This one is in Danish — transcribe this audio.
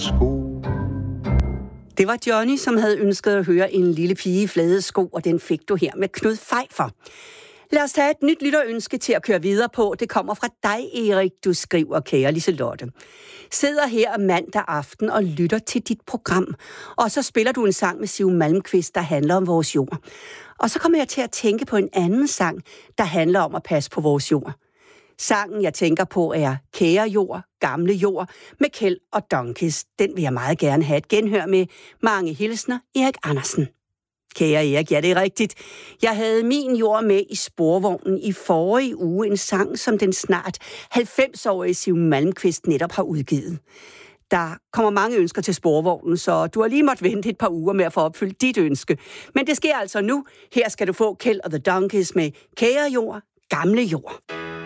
sko. Det var Johnny, som havde ønsket at høre en lille pige i flade sko, og den fik du her med Knud Pfeiffer. Lad os tage et nyt lytterønske til at køre videre på. Det kommer fra dig, Erik, du skriver, kære Liselotte. Sidder her mandag aften og lytter til dit program, og så spiller du en sang med Siv Malmkvist, der handler om vores jord. Og så kommer jeg til at tænke på en anden sang, der handler om at passe på vores jord. Sangen, jeg tænker på, er Kære jord, gamle jord, med Kjeld og Donkis. Den vil jeg meget gerne have et genhør med. Mange hilsner, Erik Andersen. Kære Erik, ja, det er rigtigt. Jeg havde min jord med i sporvognen i forrige uge, en sang, som den snart 90-årige Siv Malmkvist netop har udgivet. Der kommer mange ønsker til sporvognen, så du har lige måttet vente et par uger med at få opfyldt dit ønske. Men det sker altså nu. Her skal du få Kjeld og The Donkeys med Kære jord, gamle jord.